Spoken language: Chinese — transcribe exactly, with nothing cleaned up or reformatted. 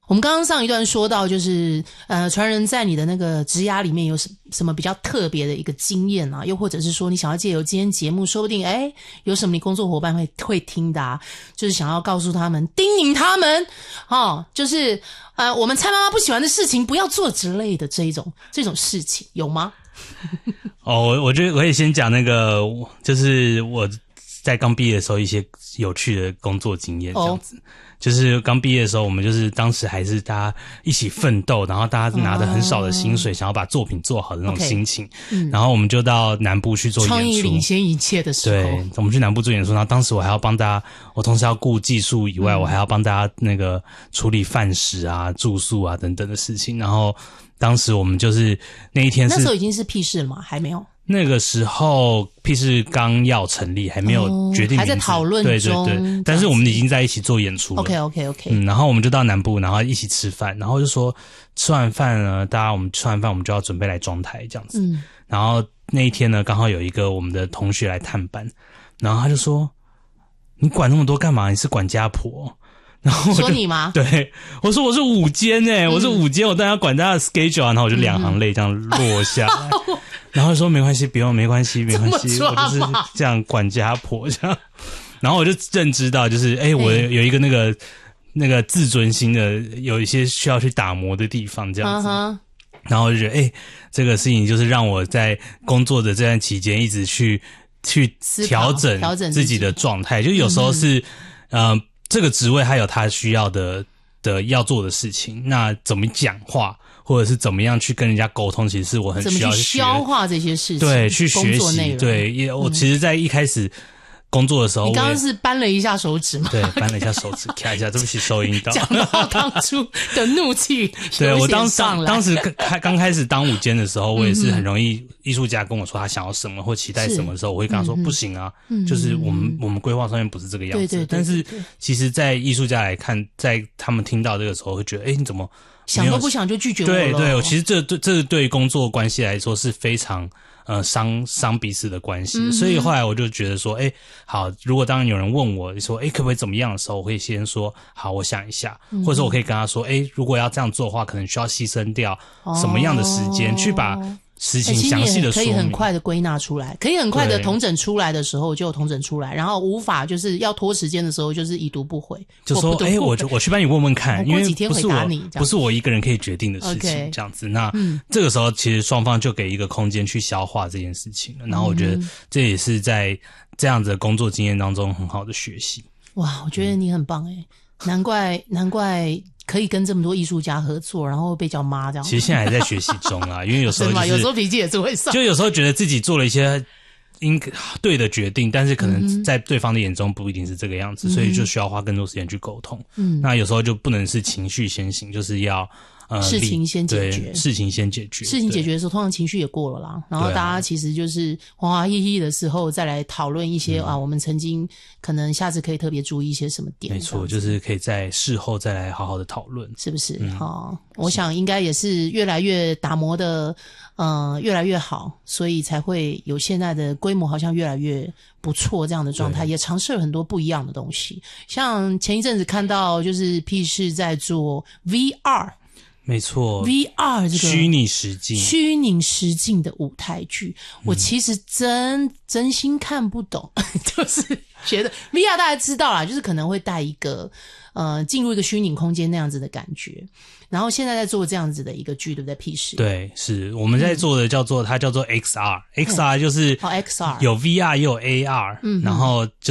我们刚刚上一段说到，就是呃，传人在你的那个职涯里面有什什么比较特别的一个经验啊，又或者是说你想要借由今天节目，说不定哎有什么你工作伙伴会会听的啊，就是想要告诉他们，叮咛他们，哦，就是呃我们蔡妈妈不喜欢的事情不要做之类的这一种这种事情有吗？ 哦，我我觉得我可以先讲那个，就是我在刚毕业的时候一些有趣的工作经验，这样子。Oh.就是刚毕业的时候，我们就是当时还是大家一起奋斗，然后大家拿着很少的薪水， oh. 想要把作品做好的那种心情。Okay. 嗯、然后我们就到南部去做演出， 创意领先一切的时候。 对，我们去南部做演出，然后当时我还要帮大家，我同时要顾技术以外，嗯、我还要帮大家那个处理饭食啊、住宿啊等等的事情。然后当时我们就是那一天是， 那时候已经是屁事了吗？还没有。那个时候屁事刚要成立，还没有决定名字， 哦、还在讨论中。 对对对，但是我们已经在一起做演出了。 OK OK OK。 嗯，然后我们就到南部，然后一起吃饭，然后就说吃完饭呢，大家我们吃完饭我们就要准备来装台这样子。嗯，然后那一天呢，刚好有一个我们的同学来探班，然后他就说：“你管那么多干嘛？你是管家婆。”然后我就说你吗？ 对，我说我是午间诶、欸嗯、我是午间，我当然要管他的 schedule 啊，然后我就两行泪这样落下来。嗯然后说没关系，不用，没关系，没关系，我就是这样管家婆这样。然后我就认知到，就是哎、欸，我有一个那个、欸、那个自尊心的，有一些需要去打磨的地方，这样子。Uh-huh. 然后我就觉得，哎、欸，这个事情就是让我在工作的这段期间一直去去调整调整自己的状态，就有时候是、嗯、呃，这个职位还有他需要的的要做的事情，那怎么讲话？或者是怎么样去跟人家沟通，其实是我很需要去学消化这些事情， 对，去学习，对，也我其实在一开始工作的时候， 你刚刚是扳了一下手指吗？ 对，扳了一下手指，咔一下，对不起，收音到。 讲到当初的怒气， 对我当当当时开刚开始当午间的时候，我也是很容易，艺术家跟我说他想要什么或期待什么的时候，我会跟他说、嗯、不行啊，嗯、就是我们我们规划上面不是这个样子。对对对对对，但是其实，在艺术家来看，在他们听到这个时候，会觉得，哎，你怎么？ 想都不想就拒绝我了。 对对，其实这对这对工作关系来说是非常呃伤伤彼此的关系、嗯、所以后来我就觉得说，哎，好，如果当然有人问我说，哎，可不可以怎么样的时候，我会先说好，我想一下，嗯、或者说我可以跟他说，哎，如果要这样做的话，可能需要牺牲掉什么样的时间、哦、去把事情详细的说明， 可以很快的归纳出来，可以很快的统整出来的时候就统整出来，然后无法就是要拖时间的时候就是已读不回， 就说哎、欸，我就我去帮你问问看，因为几天回答你， 不是我一个人可以决定的事情， okay, 这样子。那、嗯、这个时候其实双方就给一个空间去消化这件事情了。然后我觉得这也是在这样子的工作经验当中很好的学习。 哇，我觉得你很棒哎、欸，难怪难怪。可以跟这么多艺术家合作，然后被叫妈这样。 其实现在还在学习中啊，因为有时候、就是、 有时候脾气也是会上， 就有时候觉得自己做了一些应对的决定，但是可能在对方的眼中不一定是这个样子，嗯、所以就需要花更多时间去沟通。嗯，那有时候就不能是情绪先行，就是要呃事情先解决， 事情先解决， 事情解决的时候，通常情绪也过了啦。然后大家其实就是花花嘻嘻的时候，再来讨论一些、嗯、啊，我们曾经可能下次可以特别注意一些什么点。 没错，就是可以在事后再来好好的讨论， 是不是？嗯、哦，我想应该也是越来越打磨的，呃，越来越好，所以才会有现在的规模好像越来越不错这样的状态，也尝试了很多不一样的东西。像前一阵子看到就是 P 是在做 V R。 没错 ，V R 这个虚拟实境、 虚拟实境的舞台剧，我其实真、嗯、真心看不懂，就是觉得 V R 大家知道啦，就是可能会带一个呃进入一个虚拟空间那样子的感觉。然后现在在做这样子的一个剧，对不对？屁事。 对，是我们在做的叫做、嗯、它叫做 X R，X R 就是哦 X R 有 V R 也有 A R， 嗯，然后就